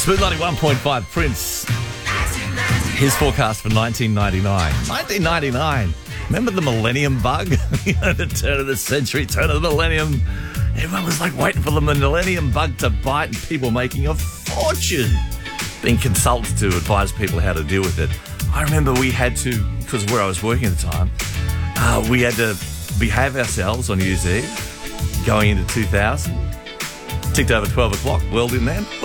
Smooth 91.5 Prince. His forecast for 1999. 1999. Remember the millennium bug? The turn of the century, turn of the millennium. Everyone was like waiting for the millennium bug to bite, and people making a fortune being consultants to advise people how to deal with it. I remember we had to, because of where I was working at the time, we had to behave ourselves on New Year's Eve going into 2000. Ticked over 12 o'clock, well in then.